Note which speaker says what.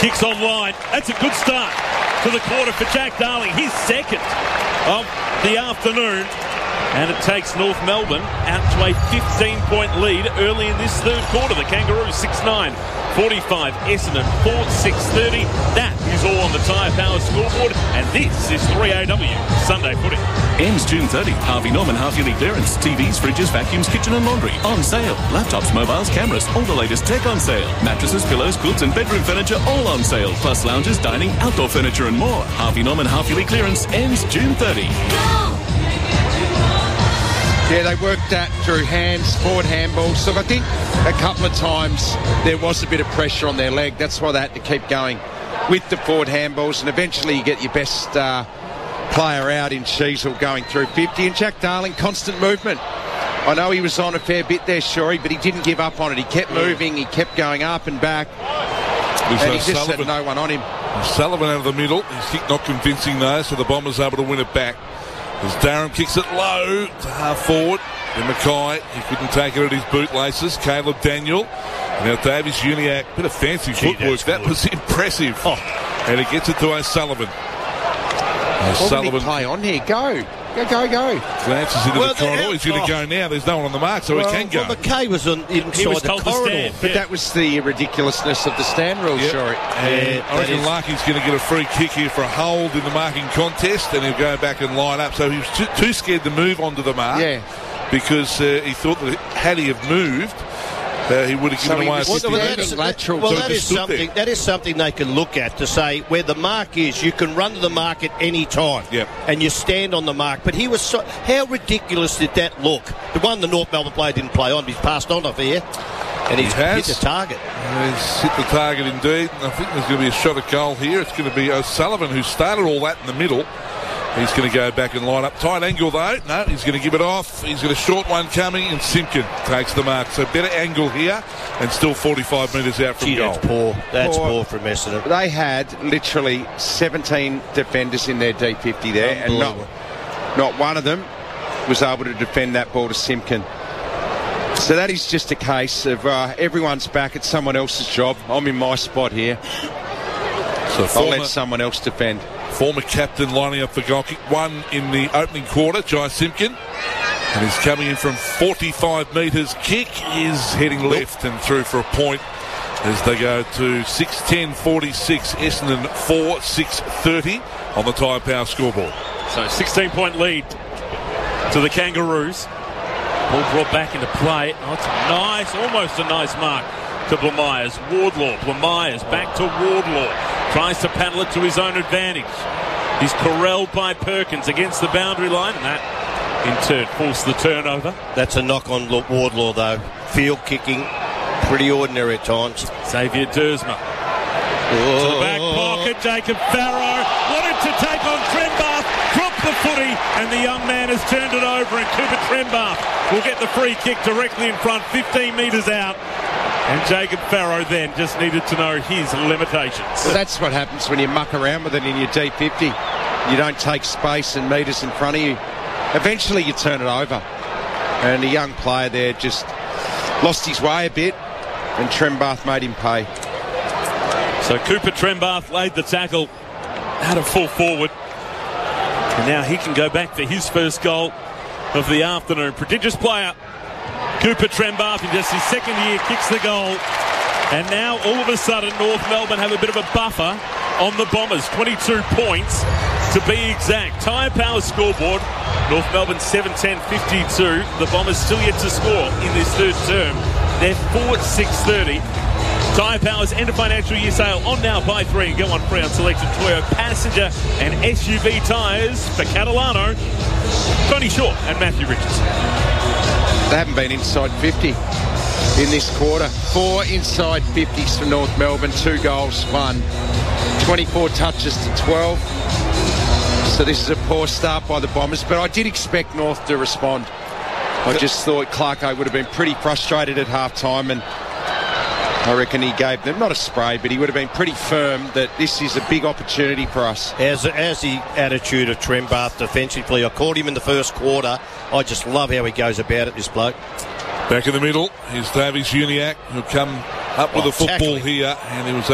Speaker 1: Kicks online. That's a good start to the quarter for Jack Darling. His second of the afternoon. And it takes North Melbourne out to a 15-point lead early in this third quarter. The Kangaroos 6-9, 45, Essendon 4-6-30. That is all on the Tyre Power scoreboard. And this is 3AW Sunday Footy.
Speaker 2: Ends June 30. Harvey Norman half-yearly clearance. TVs, fridges, vacuums, kitchen and laundry on sale. Laptops, mobiles, cameras, all the latest tech on sale. Mattresses, pillows, quilts and bedroom furniture all on sale. Plus lounges, dining, outdoor furniture and more. Harvey Norman half-yearly clearance ends June 30.
Speaker 3: Yeah, they worked that through hands, forward handballs. Look, I think a couple of times there was a bit of pressure on their leg. That's why they had to keep going with the forward handballs. And eventually you get your best player out in Sheasel going through 50. And Jack Darling, constant movement. I know he was on a fair bit there, Shorey, but he didn't give up on it. He kept moving. He kept going up and back. And he just had no one on him.
Speaker 4: Sullivan out of the middle. His kick not convincing though, so the Bombers able to win it back. As Darren kicks it low to half forward. Then Mackay, he couldn't take it at his bootlaces. Caleb Daniel. And now Davies Uniacke. Bit of fancy footwork. That was impressive. Oh. And he gets it to O'Sullivan.
Speaker 3: What did he play on here? Go.
Speaker 4: Glances into the corridor. He's going to go now. There's no one on the mark, so he can go.
Speaker 5: Well, Mackay was inside the corridor.
Speaker 3: But that was the ridiculousness of the stand rule, Shorey.
Speaker 4: I reckon Larky's going to get a free kick here for a hold in the marking contest, and he'll go back and line up. So he was too scared to move onto the mark because he thought that had he have moved, he would have given away a 50
Speaker 3: lateral.
Speaker 5: Well, that is something they can look at to say where the mark is. You can run to the mark at any time, and you stand on the mark. But he was how ridiculous did that look? The one the North Melbourne player didn't play on. He's passed on off here, and he's hit the target.
Speaker 4: He's hit the target indeed. I think there's going to be a shot at goal here. It's going to be O'Sullivan who started all that in the middle. He's going to go back and line up. Tight angle though. No, he's going to give it off. He's got a short one coming, and Simpkin takes the mark. So better angle here, and still 45 metres out from goal.
Speaker 5: That's poor. That's poor from Essendon.
Speaker 3: They had literally 17 defenders in their D50 there, and not one of them was able to defend that ball to Simpkin. So that is just a case of everyone's back at someone else's job. I'm in my spot here. So I'll let someone else defend.
Speaker 4: Former captain lining up for goal kick. One in the opening quarter, Jai Simpkin. And he's coming in from 45 metres. Kick is heading left and through for a point as they go to 6-10-46. Essendon 4-6-30 on the Tyre Power scoreboard.
Speaker 1: So 16-point lead to the Kangaroos. Ball brought back into play. Oh, it's nice, almost a nice mark to Blamires. Wardlaw. Blamires back to Wardlaw. Tries to paddle it to his own advantage. He's corralled by Perkins against the boundary line, and that in turn forced the turnover.
Speaker 5: That's a knock on Wardlaw though. Field kicking, pretty ordinary at times.
Speaker 1: Xavier Dersma. To the back pocket, Jacob Farrow wanted to take on Trembath, dropped the footy, and the young man has turned it over, and Cooper Trembath will get the free kick directly in front, 15 metres out. And Jacob Farrow then just needed to know his limitations.
Speaker 3: Well, that's what happens when you muck around with it in your D50. You don't take space and metres in front of you. Eventually you turn it over. And the young player there just lost his way a bit, and Trembath made him pay.
Speaker 1: So Cooper Trembath laid the tackle out of full forward. And now he can go back for his first goal of the afternoon. Prodigious player. Cooper Trembath in just his second year kicks the goal. And now all of a sudden North Melbourne have a bit of a buffer on the Bombers. 22 points to be exact. Tyre Power scoreboard. North Melbourne 7-10-52. The Bombers still yet to score in this third term. They're 4-6-30. Tyre Power's end of financial year sale on now, buy 3 and go on free on selected Toyota passenger and SUV tyres for Catalano, Tony Shaw and Matthew Richardson.
Speaker 3: They haven't been inside 50 in this quarter. 4 inside 50s for North Melbourne, 2 goals, 1. 24 touches to 12. So this is a poor start by the Bombers, but I did expect North to respond. I just thought Clarko would have been pretty frustrated at half-time, and I reckon he gave them, not a spray, but he would have been pretty firm that this is a big opportunity for us.
Speaker 5: As the attitude of Trembath defensively, I caught him in the first quarter. I just love how he goes about it, this bloke.
Speaker 4: Back in the middle is Davies Uniacke, who'll come up with a football
Speaker 5: tackling
Speaker 4: here, and he was